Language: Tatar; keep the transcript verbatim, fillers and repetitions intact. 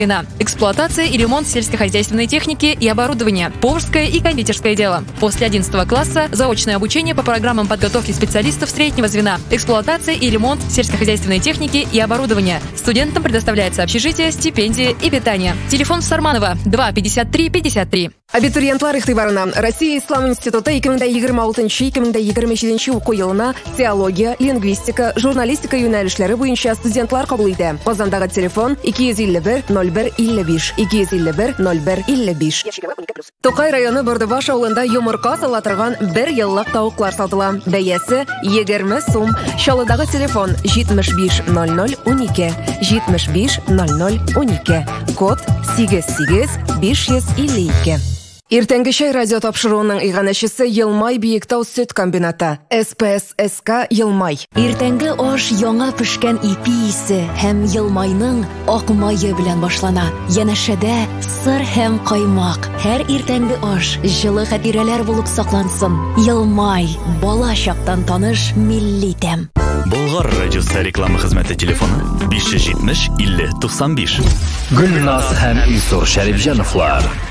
Эксплуатация и ремонт сельскохозяйственной техники и оборудования, поварское и кондитерское дело. После одиннадцатого класса заочное обучение по программам подготовки специалистов среднего звена, эксплуатация и ремонт сельскохозяйственной техники и оборудования. Студентам предоставляется общежитие, стипендия и питание. Телефон Сарманова два пятьдесят три пятьдесят три. Абитуриентлар игътибарына Россия Ислам институты ике мең дә егерме алтынчы - ике мең дә егерме җиденче уку елына теология, лингвистика, журналистика юнәлешләре буенча студентлар кабул итә. Казандагы телефон ике йөз илле бер ноль бер илле биш, ике йөз илле бер ноль бер илле биш. Тукай районы Бөрдебаш авылында йомырка сала торган бер еллык тавыклар сатыла. Бәясе егерме сум. Чалыдагы телефон җитмеш биш ноль ноль унике, җитмеш биш ноль ноль унике. Код сигез сигез биш йөз илле ике. Иртәнге чәй радио тапшыруының иганәчесе Елмай Биектау сөт комбинаты. эс пэ эс эс ка Елмай. Иртәнге аш яңа пешкән ипи исе һәм Елмайның ак мае белән башлана. Янәшәдә сыр һәм каймак. Һәр иртәнге аш җылы хатирәләр булып саклансын. Елмай, бала чактан таныш милли тәм. Болгар радиосы реклама хезмәте телефоны биш йөз җитмеш илле туксан биш. Гөлназ һәм Илсур Шәрифҗановлар.